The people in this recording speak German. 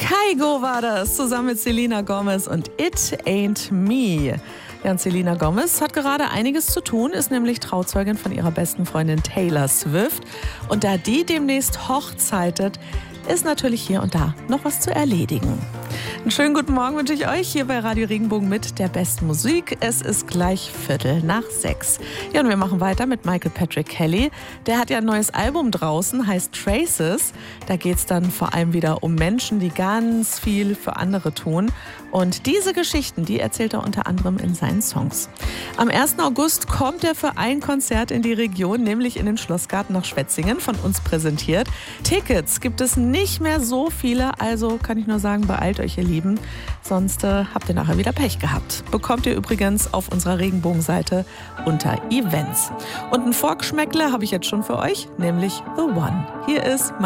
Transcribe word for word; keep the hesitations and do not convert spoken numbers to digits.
Kygo war das, zusammen mit Selena Gomez und It Ain't Me. Ja, und Selena Gomez hat gerade einiges zu tun, ist nämlich Trauzeugin von ihrer besten Freundin Taylor Swift. Und da die demnächst hochzeitet, ist natürlich hier und da noch was zu erledigen. Einen schönen guten Morgen wünsche ich euch hier bei Radio Regenbogen mit der besten Musik. Es ist gleich Viertel nach sechs. Ja, und wir machen weiter mit Michael Patrick Kelly. Der hat ja ein neues Album draußen, heißt Traces. Da geht es dann vor allem wieder um Menschen, die ganz viel für andere tun. Und diese Geschichten, die erzählt er unter anderem in seinen Songs. Am ersten August kommt er für ein Konzert in die Region, nämlich in den Schlossgarten nach Schwetzingen, von uns präsentiert. Tickets gibt es nicht mehr so viele, also kann ich nur sagen, beeilt euch, ihr Lieben. Sonst äh, habt ihr nachher wieder Pech gehabt. Bekommt ihr übrigens auf unserer Regenbogenseite unter Events. Und ein Vorgeschmäckle habe ich jetzt schon für euch, nämlich The One. Hier ist